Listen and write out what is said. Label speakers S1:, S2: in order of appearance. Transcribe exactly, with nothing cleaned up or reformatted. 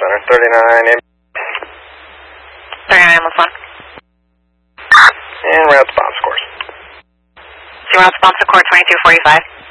S1: Center, thirty-nine in.
S2: thirty-nine, what's one?
S1: And route response course.
S2: Zero response to core twenty-two forty-five.